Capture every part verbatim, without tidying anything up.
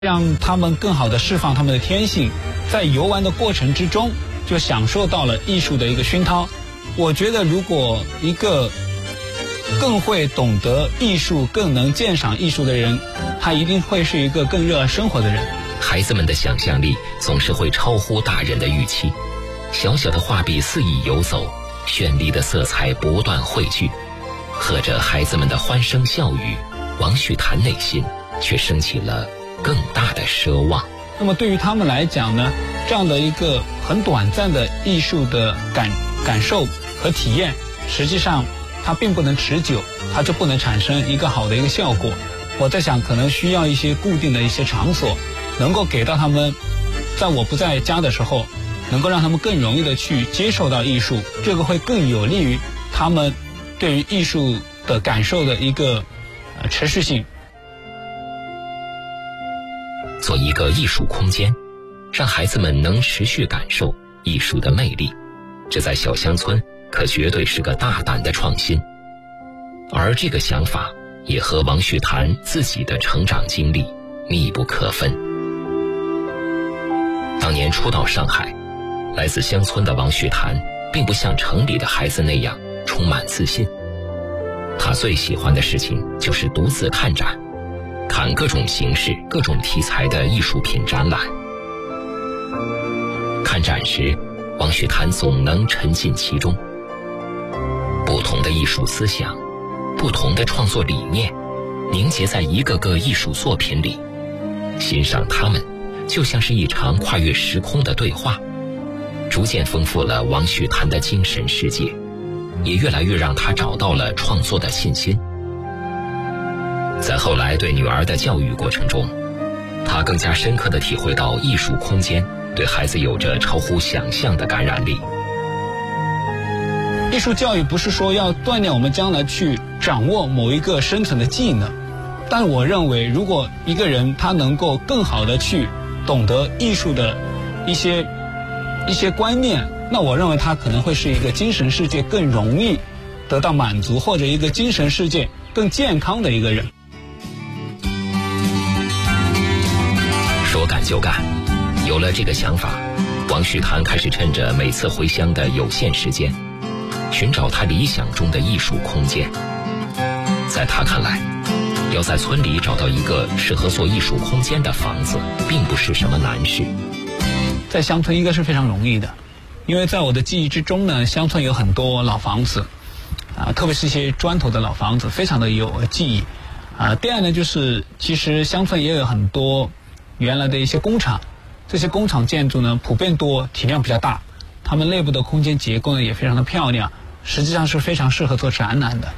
让他们更好的释放他们的天性，在游玩的过程之中就享受到了艺术的一个熏陶。我觉得如果一个更会懂得艺术、更能鉴赏艺术的人，他一定会是一个更热爱生活的人。 孩子们的想象力总是会超乎大人的预期，小小的画笔肆意游走，绚丽的色彩不断汇聚，和着孩子们的欢声笑语，王旭谭内心却升起了更大的奢望。 那么对于他们来讲呢，这样的一个很短暂的艺术的感感受和体验，实际上它并不能持久，它就不能产生一个好的一个效果。我在想，可能需要一些固定的一些场所，能够给到他们，在我不在家的时候，能够让他们更容易的去接受到艺术，这个会更有利于他们对于艺术的感受的一个呃持续性。 做一个艺术空间，让孩子们能持续感受艺术的魅力，这在小乡村可绝对是个大胆的创新。而这个想法也和王旭谭自己的成长经历密不可分。当年初到上海，来自乡村的王旭谭并不像城里的孩子那样充满自信。他最喜欢的事情就是独自看展，看各种形式、各种题材的艺术品展览。看展时，王旭谭总能沉浸其中。不同的艺术思想，不同的创作理念，凝结在一个个艺术作品里。欣赏它们，就像是一场跨越时空的对话，逐渐丰富了王旭谭的精神世界，也越来越让他找到了创作的信心。在后来对女儿的教育过程中，他更加深刻地体会到艺术空间对孩子有着超乎想象的感染力。 艺术教育不是说要锻炼我们将来去掌握某一个深层的技能，但我认为如果一个人他能够更好的去懂得艺术的一些一些观念，那我认为他可能会是一个精神世界更容易得到满足，或者一个精神世界更健康的一个人。 说干就干，有了这个想法，王旭谭开始趁着每次回乡的有限时间，寻找他理想中的艺术空间。在他看来，要在村里找到一个适合做艺术空间的房子，并不是什么难事。 在乡村应该是非常容易的，因为在我的记忆之中呢，乡村有很多老房子，啊，特别是一些砖头的老房子，非常的有记忆。啊，第二呢，就是其实乡村也有很多原来的一些工厂，这些工厂建筑呢普遍多，体量比较大，它们内部的空间结构呢也非常的漂亮，实际上是非常适合做展览的。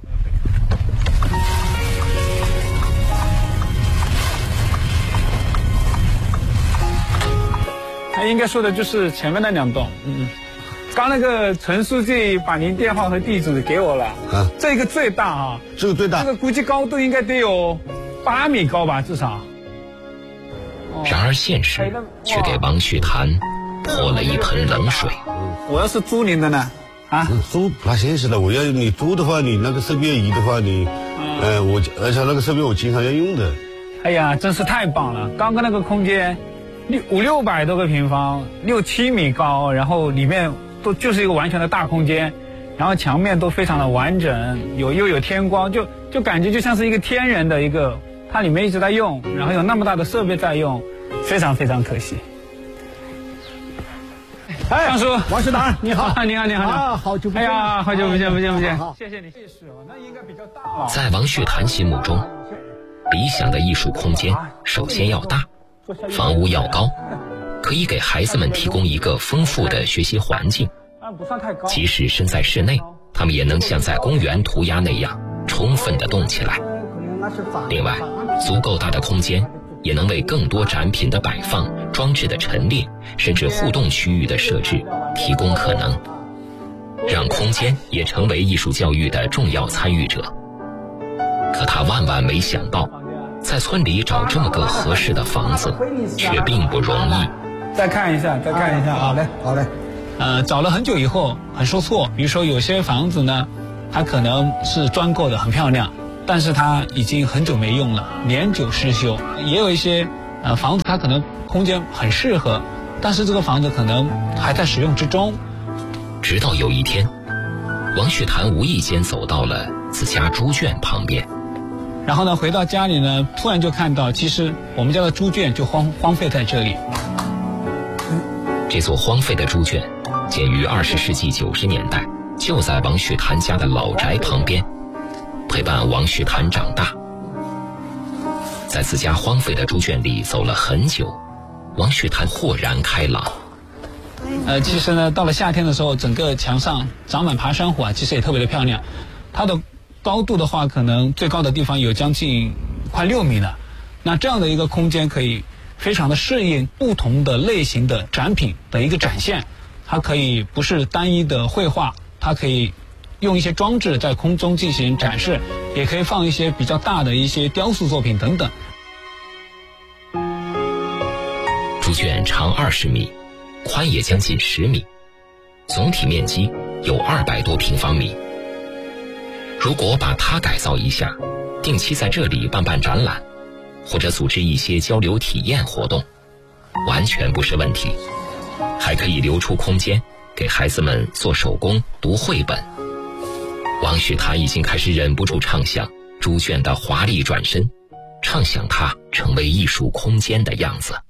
他应该说的就是前面那两栋，嗯，刚那个陈书记把您电话和地址给我了，啊，这个最大啊， 这个最大， 这个估计高度应该得有八米高吧，至少。 然而现实却给王旭谭泼了一盆冷水。 我要是租您的呢？啊， 租那现实的，我要你租的话，你那个设备仪的话，你，嗯、呃，我而且那个设备我经常要用的。 哎呀，真是太棒了！刚刚那个空间，六五六百多个平方，六七米高，然后里面都就是一个完全的大空间，然后墙面都非常的完整，有又有天光，就就感觉就像是一个天然的一个，它里面一直在用，然后有那么大的设备在用，非常非常可惜。 哎， 张叔， 王旭谭，你好， 你好，你好， 啊，好久不见， 哎呀，好久不见，不见不见， 谢谢你，这是哦，那应该比较大了。 在王旭谭心目中，理想的艺术空间首先要大，房屋要高，可以给孩子们提供一个丰富的学习环境。即使身在室内，他们也能像在公园涂鸦那样充分地动起来。另外，足够大的空间也能为更多展品的摆放、装置的陈列，甚至互动区域的设置提供可能，让空间也成为艺术教育的重要参与者。可他万万没想到，在村里找这么个合适的房子却并不容易。 再看一下，再看一下， 好嘞，好嘞。 呃，找了很久以后很受挫，比如说有些房子呢，它可能是砖构的很漂亮，但是它已经很久没用了，年久失修。也有一些呃，房子它可能空间很适合，但是这个房子可能还在使用之中。 直到有一天，王旭谭无意间走到了自家猪圈旁边， 然后呢，回到家里呢，突然就看到，其实我们家的猪圈就荒荒废在这里。 这座荒废的猪圈建于二十世纪九十年代，就在王旭谭家的老宅旁边，陪伴王旭谭长大。在自家荒废的猪圈里走了很久，王旭谭豁然开朗。 呃，其实呢，到了夏天的时候，整个墙上长满爬山虎啊，其实也特别的漂亮。它的高度的话，可能最高的地方有将近快六米了。那这样的一个空间可以非常的适应不同的类型的展品的一个展现。它可以不是单一的绘画，它可以用一些装置在空中进行展示，也可以放一些比较大的一些雕塑作品等等。 猪圈长二十米，宽也将近十米，总体面积有二百多平方米。如果把它改造一下，定期在这里办办展览，或者组织一些交流体验活动，完全不是问题。还可以留出空间给孩子们做手工、读绘本。王旭谭已经开始忍不住畅想猪圈的华丽转身，畅想它成为艺术空间的样子。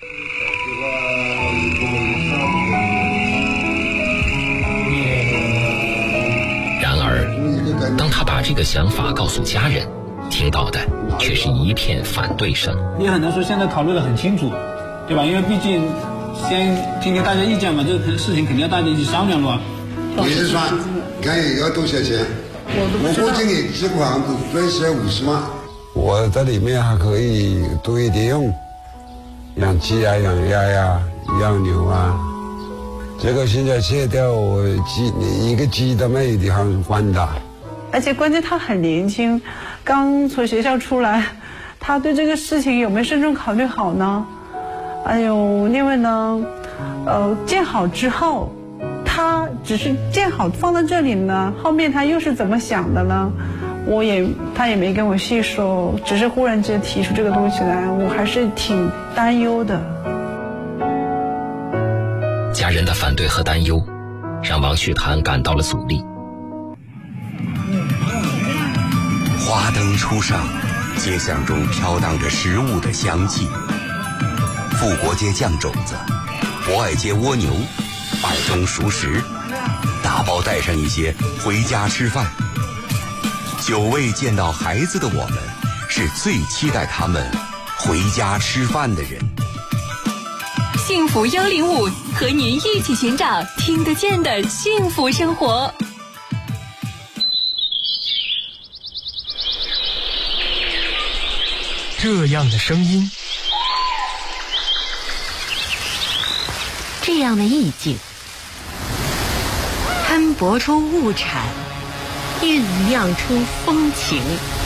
然而，当他把这个想法告诉家人，听到的却是一片反对声。 也很难说现在考虑得很清楚，对吧？因为毕竟先听听大家意见嘛，这个事情肯定要大家一起商量了。 你是算看要多少钱？我估计你这个房子最少五十万。 我在里面还可以多一点用，养鸡啊、养鸭呀、养牛啊。这个现在切掉，我鸡一个鸡都没有地方放的。 而且关键他很年轻，刚从学校出来，他对这个事情有没有慎重考虑好呢？哎呦，另外呢，呃，建好之后，他只是建好放在这里呢，后面他又是怎么想的呢？我也他也没跟我细说，只是忽然间提出这个东西来，我还是挺担忧的。 家人的反对和担忧，让王旭谭感到了阻力。 花灯初上，街巷中飘荡着食物的香气。富国街酱肘子，博爱街蜗牛，二中熟食，打包带上一些回家吃饭。久未见到孩子的我们，是最期待他们回家吃饭的人。 幸福幺零五和您一起寻找听得见的幸福生活。 这样的声音， 这样的意境，摊薄出物产，酝酿出风情。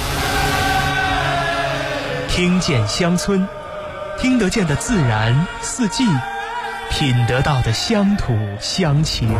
听见乡村，听得见的自然四季，品得到的乡土乡情。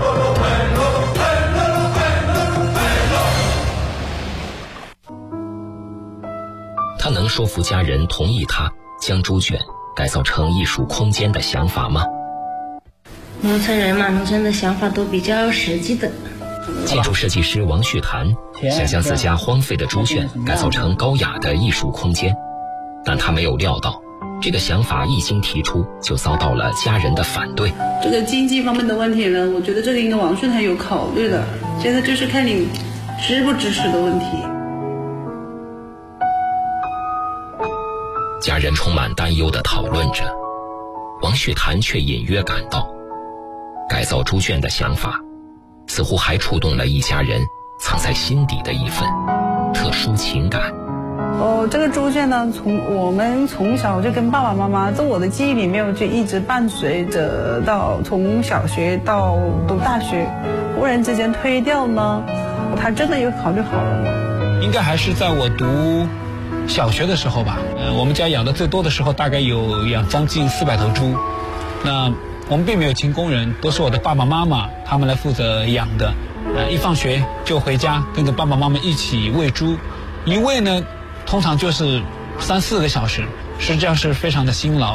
他能说服家人同意他将猪圈改造成艺术空间的想法吗？ 农村人嘛，农村的想法都比较实际的。 建筑设计师王旭谭想将自家荒废的猪圈改造成高雅的艺术空间，但他没有料到，这个想法一经提出就遭到了家人的反对。 这个经济方面的问题呢，我觉得这个应该王旭谭有考虑的，现在就是看你支不支持的问题。 家人充满担忧地讨论着，王旭谭却隐约感到，改造猪圈的想法似乎还触动了一家人藏在心底的一份特殊情感。 哦，这个猪圈呢，从我们从小就跟爸爸妈妈，在我的记忆里面就一直伴随着到从小学到读大学，忽然之间推掉呢，他真的有考虑好了吗？ 应该还是在我读小学的时候吧。呃，我们家养的最多的时候大概有养将近四百头猪，那我们并没有请工人，都是我的爸爸妈妈他们来负责养的。呃，一放学就回家跟着爸爸妈妈一起喂猪，一喂呢通常就是三四个小时， 实际上是非常的辛劳。